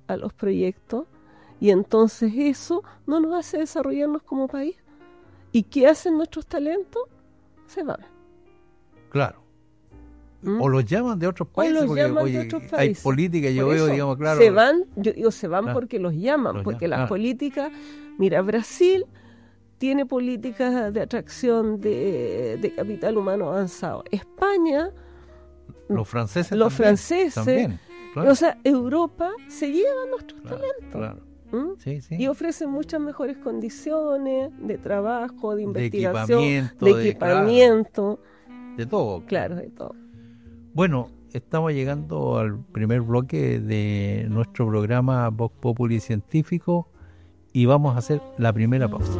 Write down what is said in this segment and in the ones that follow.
a los proyectos, y entonces eso no nos hace desarrollarnos como país. ¿Y qué hacen nuestros talentos? Se van. Claro. O los llaman de otros países, porque de otros países. Hay políticas, yo veo, digamos, claro. Se van, yo digo, se van porque los llaman, porque las políticas, mira, Brasil tiene políticas de atracción de capital humano avanzado. España, los franceses también, claro. O sea, Europa se lleva nuestros talentos. Claro. Sí. Y ofrecen muchas mejores condiciones de trabajo, de investigación, de equipamiento, de todo. Claro, de todo. Bueno, estamos llegando al primer bloque de nuestro programa Vox Populi Científico y vamos a hacer la primera pausa.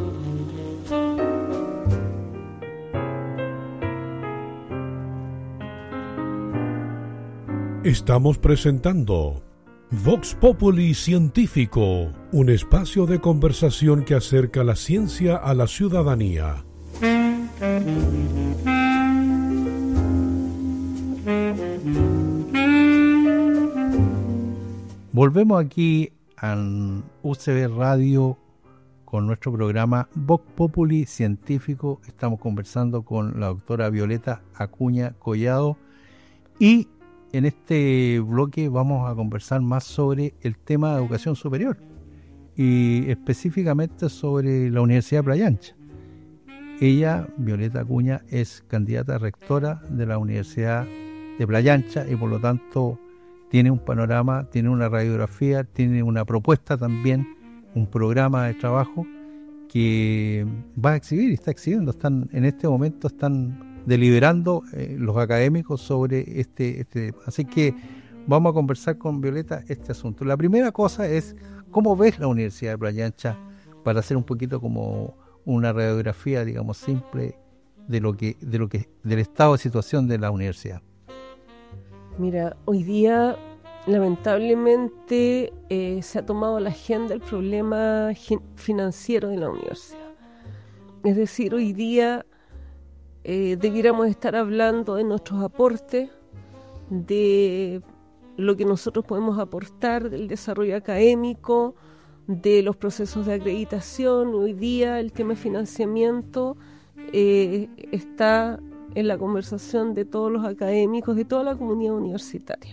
Estamos presentando Vox Populi Científico, un espacio de conversación que acerca la ciencia a la ciudadanía. Volvemos aquí al UCB Radio con nuestro programa Vox Populi Científico. Estamos conversando con la doctora Violeta Acuña Collado y en este bloque vamos a conversar más sobre el tema de educación superior y específicamente sobre la Universidad de Playa Ancha. Ella, Violeta Acuña, es candidata a rectora de la Universidad de Playa Ancha y por lo tanto tiene un panorama, tiene una radiografía, tiene una propuesta también, un programa de trabajo que va a exhibir y está exhibiendo. En este momento están deliberando los académicos sobre este tema. Así que vamos a conversar con Violeta este asunto. La primera cosa es, ¿cómo ves la Universidad de Playa Ancha? Para hacer un poquito como una radiografía, digamos, simple del estado de situación de la universidad. Mira, hoy día lamentablemente se ha tomado la agenda el problema financiero de la universidad. Es decir, hoy día debiéramos estar hablando de nuestros aportes, de lo que nosotros podemos aportar, del desarrollo académico, de los procesos de acreditación. Hoy día el tema de financiamiento está en la conversación de todos los académicos, de toda la comunidad universitaria.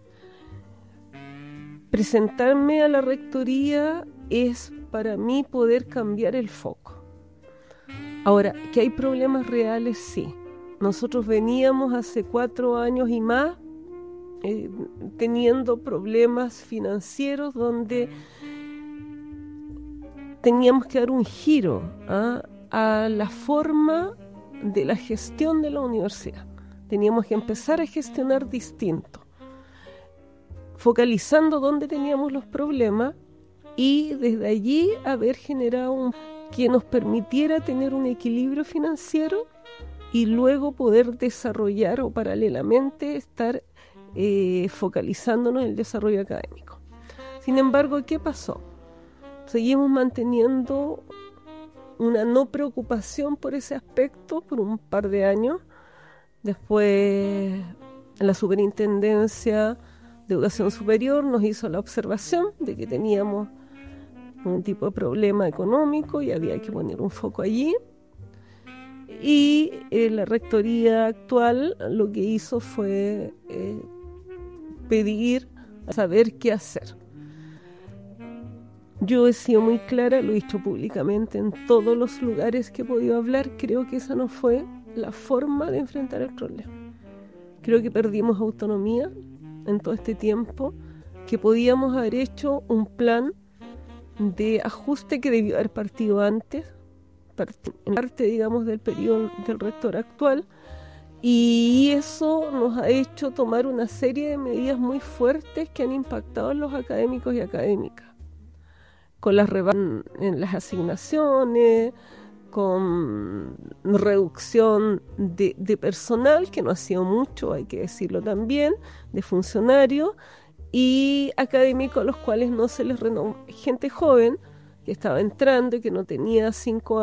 Presentarme a la rectoría es para mí poder cambiar el foco. Ahora, que hay problemas reales, sí. Nosotros veníamos hace 4 años y más teniendo problemas financieros donde teníamos que dar un giro a la forma de la gestión de la universidad. Teníamos que empezar a gestionar distinto, focalizando dónde teníamos los problemas y desde allí haber generado que nos permitiera tener un equilibrio financiero y luego poder desarrollar o paralelamente estar focalizándonos en el desarrollo académico. Sin embargo, ¿qué pasó? Seguimos manteniendo una no preocupación por ese aspecto por un par de años. Después la Superintendencia de Educación Superior nos hizo la observación de que teníamos un tipo de problema económico y había que poner un foco allí. Y la rectoría actual lo que hizo fue pedir a saber qué hacer. Yo he sido muy clara, lo he dicho públicamente en todos los lugares que he podido hablar. Creo que esa no fue la forma de enfrentar el problema. Creo que perdimos autonomía en todo este tiempo, que podíamos haber hecho un plan de ajuste que debió haber partido antes, en parte, digamos, del periodo del rector actual, y eso nos ha hecho tomar una serie de medidas muy fuertes que han impactado en los académicos y académicas, con las rebajas en las asignaciones, con reducción de personal, que no ha sido mucho, hay que decirlo también, de funcionarios, y académicos a los cuales no se les renovó, gente joven que estaba entrando y que no tenía 5 años